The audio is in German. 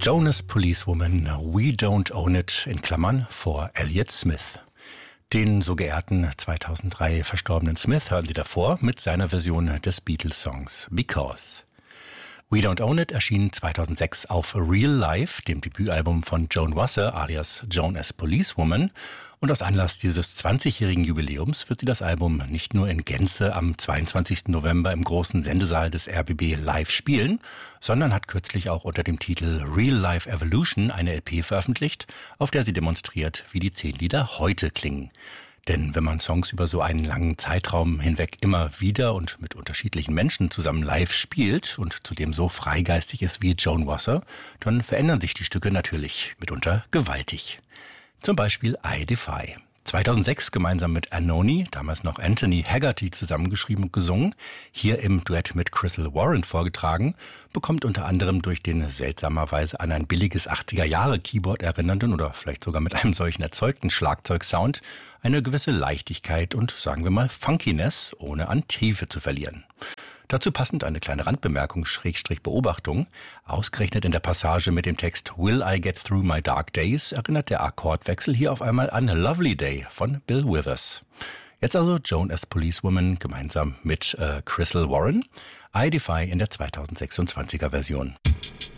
Jonas Policewoman, We Don't Own It in Klammern vor Elliott Smith. Den so geehrten 2003 verstorbenen Smith hören Sie davor mit seiner Version des Beatles-Songs Because. We Don't Own It erschien 2006 auf Real Life, dem Debütalbum von Joan Wasser alias Joan as Policewoman. Und aus Anlass dieses 20-jährigen Jubiläums wird sie das Album nicht nur in Gänze am 22. November im großen Sendesaal des RBB live spielen, sondern hat kürzlich auch unter dem Titel Real Life Evolution eine LP veröffentlicht, auf der sie demonstriert, wie die 10 Lieder heute klingen. Denn wenn man Songs über so einen langen Zeitraum hinweg immer wieder und mit unterschiedlichen Menschen zusammen live spielt und zudem so freigeistig ist wie Joan Wasser, dann verändern sich die Stücke natürlich mitunter gewaltig. Zum Beispiel I Defy. 2006 gemeinsam mit Anoni, damals noch Anthony Haggerty, zusammengeschrieben und gesungen, hier im Duett mit Crystal Warren vorgetragen, bekommt unter anderem durch den seltsamerweise an ein billiges 80er-Jahre-Keyboard erinnernden oder vielleicht sogar mit einem solchen erzeugten Schlagzeugsound eine gewisse Leichtigkeit und, sagen wir mal, Funkiness, ohne an Tiefe zu verlieren. Dazu passend eine kleine Randbemerkung / Beobachtung. Ausgerechnet in der Passage mit dem Text Will I Get Through My Dark Days erinnert der Akkordwechsel hier auf einmal an Lovely Day von Bill Withers. Jetzt also Joan as Policewoman gemeinsam mit Crystal Warren. I Defy in der 2026er Version.